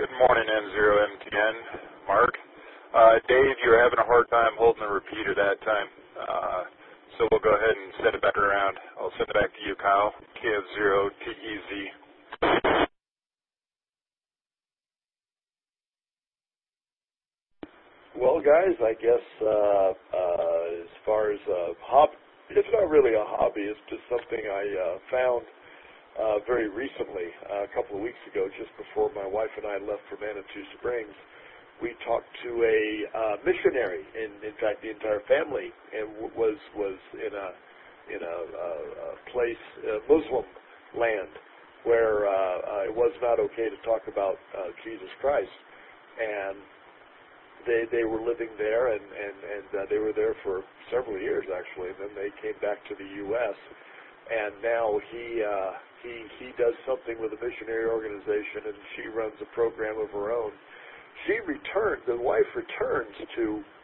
Good morning, N0MTN. Mark. Dave, you were having a hard time holding the repeater that time, so we'll go ahead and send it back around. I'll send it back to you, Kyle. KF0TEZ. Well, guys, I guess as far as a hobby, it's not really a hobby. It's just something I found very recently, a couple of weeks ago, just before my wife and I left for Manitou Springs. We talked to a missionary, in fact, the entire family, and was in a place, Muslim land, where it was not okay to talk about Jesus Christ, and they were living there, and they were there for several years actually. And then they came back to the U.S. and now he does something with a missionary organization, and she runs a program of her own. She returned. The wife returns to